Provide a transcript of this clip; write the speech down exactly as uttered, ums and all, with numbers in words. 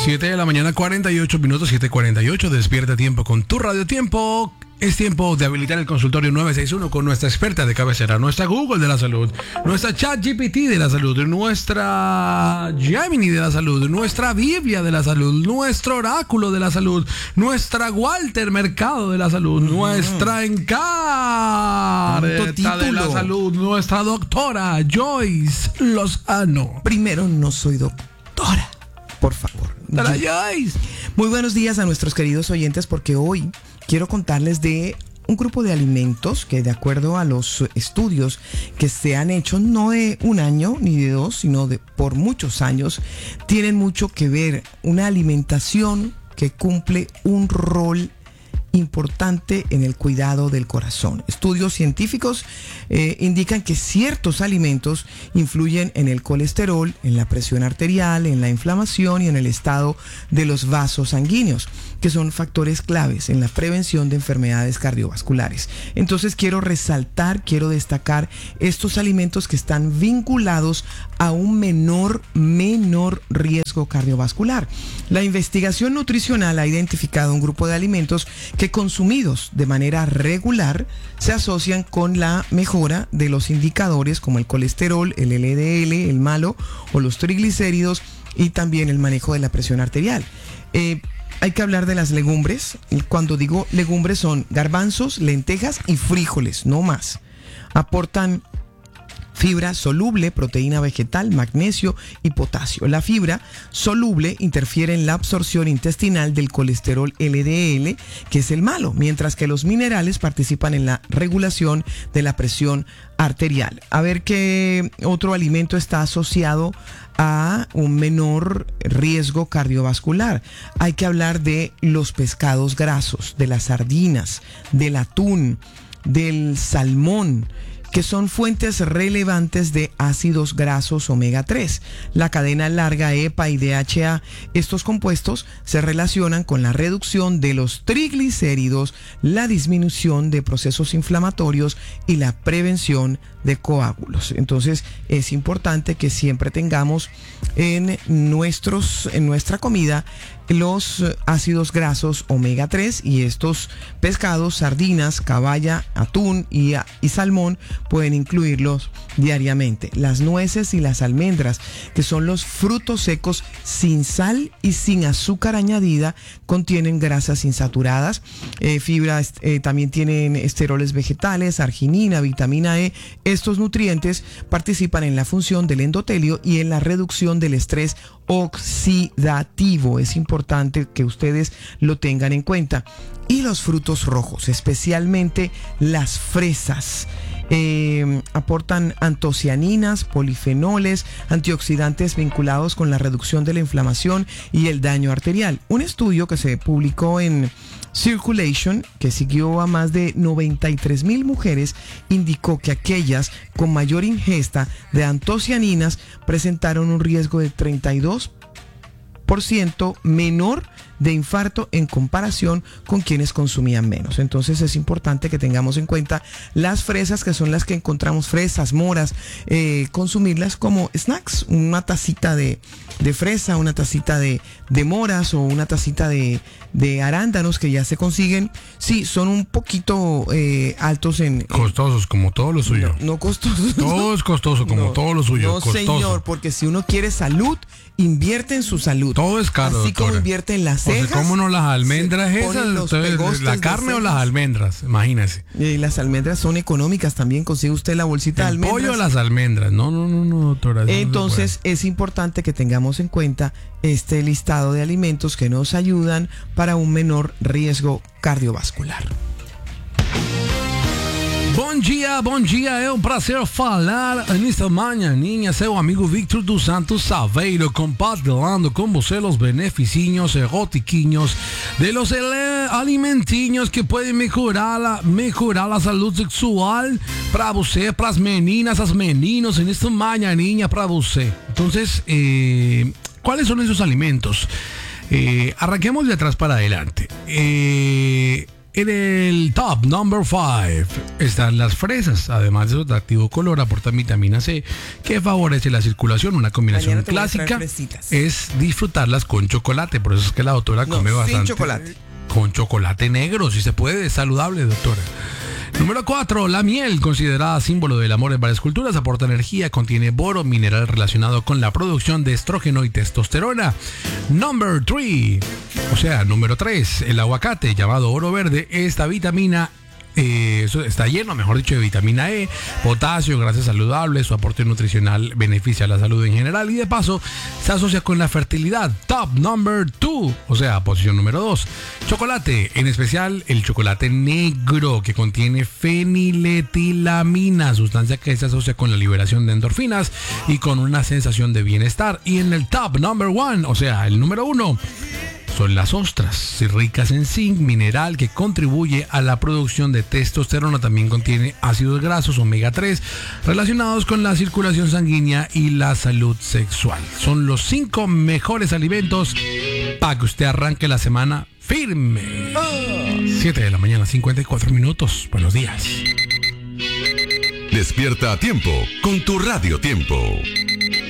siete de la mañana, cuarenta y ocho minutos, siete cuarenta y ocho. Despierta tiempo con tu Radio Tiempo. Es tiempo de habilitar el consultorio nueve seis uno con nuestra experta de cabecera, nuestra Google de la salud, nuestra ChatGPT de la salud, nuestra Gemini de la salud, nuestra Biblia de la salud, nuestro oráculo de la salud, nuestra Walter Mercado de la salud, mm. nuestra encarta de la salud, nuestra doctora Joyce Lozano. Primero, no soy doctora, por favor. Doctora Joyce. Muy buenos días a nuestros queridos oyentes, porque hoy quiero contarles de un grupo de alimentos que, de acuerdo a los estudios que se han hecho, no de un año ni de dos, sino de por muchos años, tienen mucho que ver. Una alimentación que cumple un rol importante en el cuidado del corazón. Estudios científicos eh, indican que ciertos alimentos influyen en el colesterol, en la presión arterial, en la inflamación y en el estado de los vasos sanguíneos, que son factores claves en la prevención de enfermedades cardiovasculares. Entonces quiero resaltar, quiero destacar estos alimentos que están vinculados a un menor, menor riesgo cardiovascular. La investigación nutricional ha identificado un grupo de alimentos que consumidos de manera regular se asocian con la mejora de los indicadores como el colesterol, el L D L, el malo o los triglicéridos, y también el manejo de la presión arterial. Eh, Hay que hablar de las legumbres. Cuando digo legumbres son garbanzos, lentejas y frijoles, no más. Aportan fibra soluble, proteína vegetal, magnesio y potasio. La fibra soluble interfiere en la absorción intestinal del colesterol L D L, que es el malo, mientras que los minerales participan en la regulación de la presión arterial. A ver qué otro alimento está asociado a un menor riesgo cardiovascular. Hay que hablar de los pescados grasos, de las sardinas, del atún, del salmón, que son fuentes relevantes de ácidos grasos omega tres. La cadena larga EPA y D H A, estos compuestos se relacionan con la reducción de los triglicéridos, la disminución de procesos inflamatorios y la prevención de coágulos. Entonces es importante que siempre tengamos en nuestros en nuestra comida los ácidos grasos omega tres, y estos pescados, sardinas, caballa, atún y, y salmón pueden incluirlos diariamente. Las nueces y las almendras, que son los frutos secos sin sal y sin azúcar añadida, contienen grasas insaturadas, eh, fibras, eh, también tienen esteroles vegetales, arginina, vitamina E. Estos nutrientes participan en la función del endotelio y en la reducción del estrés oxidativo. Es importante que ustedes lo tengan en cuenta. Y los frutos rojos, especialmente las fresas, eh, aportan antocianinas, polifenoles, antioxidantes vinculados con la reducción de la inflamación y el daño arterial. Un estudio que se publicó en Circulation, que siguió a más de noventa y tres mil mujeres, indicó que aquellas con mayor ingesta de antocianinas presentaron un riesgo de treinta y dos por ciento menor de infarto en comparación con quienes consumían menos. Entonces es importante que tengamos en cuenta las fresas, que son las que encontramos, fresas, moras, eh, consumirlas como snacks, una tacita de, de fresa, una tacita de, de moras o una tacita de, de arándanos que ya se consiguen. Sí, son un poquito eh, altos en... Costosos, como todo lo suyo. No, no costosos. Todo es costoso, como no, todo lo suyo. No, costoso. Señor, porque si uno quiere salud, invierte en su salud. Todo es caro, Así doctora. Como invierte en las cejas. O sea, ¿cómo no las almendras esas? Entonces, ¿la carne o las almendras? Imagínese. Y las almendras son económicas también. Consigue usted la bolsita el de almendras. pollo o las almendras. No, no, no, no, doctora. Entonces no es importante que tengamos en cuenta este listado de alimentos que nos ayudan para un menor riesgo cardiovascular. Bom dia, bom dia, é um prazer falar nesta manhãinha, seu amigo Victor dos Santos Saveiro, compartilhando com você os benefícios eróticos de los alimentinhos que podem melhorar a, melhorar a saúde sexual para você, para as meninas, as meninos, nesta manhãinha para você. Então, eh, ¿cuáles son esos alimentos? Eh, arranquemos de atrás para adelante. Eh... En el top number five están las fresas. Además de su atractivo color, aportan vitamina C que favorece la circulación. Una combinación Mañana te voy a traer clásica fresitas. es disfrutarlas con chocolate. Por eso es que la doctora No, come sin bastante. chocolate. Con chocolate negro, si se puede, es saludable, doctora. Número cuatro, la miel, considerada símbolo del amor en varias culturas, aporta energía, contiene boro, mineral relacionado con la producción de estrógeno y testosterona. Number three, o sea, número tres, el aguacate, llamado oro verde, esta vitamina Eh, eso está lleno, mejor dicho, de vitamina E, potasio, grasas saludables. Su aporte nutricional beneficia a la salud en general y de paso se asocia con la fertilidad. Top number two, o sea, posición número dos. Chocolate, en especial el chocolate negro, que contiene feniletilamina, sustancia que se asocia con la liberación de endorfinas y con una sensación de bienestar. Y en el top number one, o sea, el número uno, son las ostras, ricas en zinc, mineral que contribuye a la producción de testosterona. También contiene ácidos grasos omega tres relacionados con la circulación sanguínea y la salud sexual. Son los cinco mejores alimentos para que usted arranque la semana firme. siete de la mañana, cincuenta y cuatro minutos. Buenos días. Despierta a tiempo con tu Radio Tiempo.